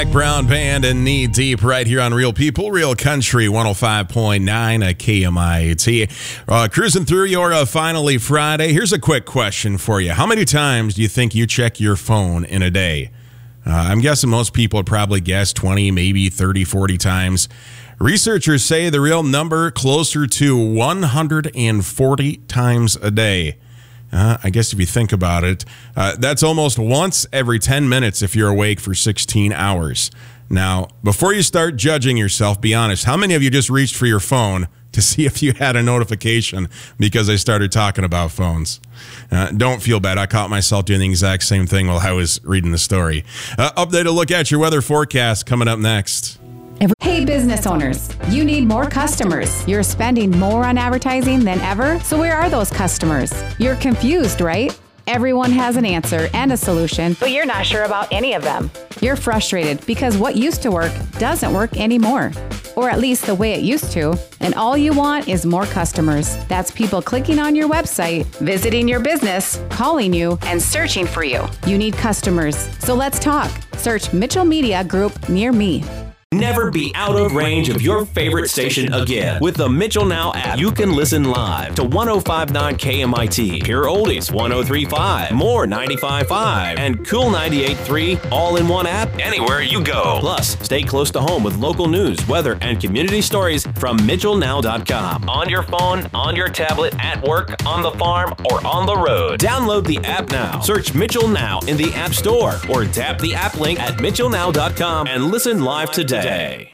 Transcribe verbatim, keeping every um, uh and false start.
Brown Band and Knee Deep right here on Real People, Real Country one oh five point nine at K M I T. Uh, cruising through your uh, finally Friday. Here's a quick question for you. How many times do you think you check your phone in a day? Uh, I'm guessing most people would probably guess twenty, maybe thirty, forty times. Researchers say the real number closer to one hundred forty times a day. Uh, I guess if you think about it, uh, that's almost once every ten minutes if you're awake for sixteen hours. Now, before you start judging yourself, be honest. How many of you just reached for your phone to see if you had a notification because I started talking about phones? Uh, don't feel bad. I caught myself doing the exact same thing while I was reading the story. Uh, update a look at your weather forecast coming up next. Hey business owners, you need more customers. You're spending more on advertising than ever, so where are those customers? You're confused, right? Everyone has an answer and a solution, but you're not sure about any of them. You're frustrated because what used to work doesn't work anymore, or at least the way it used to, and all you want is more customers. That's people clicking on your website, visiting your business, calling you, and searching for you. You need customers, so let's talk. Search Mitchell Media Group near me. Never be out of range of your favorite station again. With the Mitchell Now app, you can listen live to one oh five point nine K M I T, Pure Oldies one oh three point five, More ninety-five point five, and Cool ninety-eight point three all in one app anywhere you go. Plus, stay close to home with local news, weather, and community stories from Mitchell Now dot com. On your phone, on your tablet, at work, on the farm, or on the road. Download the app now. Search Mitchell Now in the App Store or tap the app link at Mitchell Now dot com and listen live today. Day.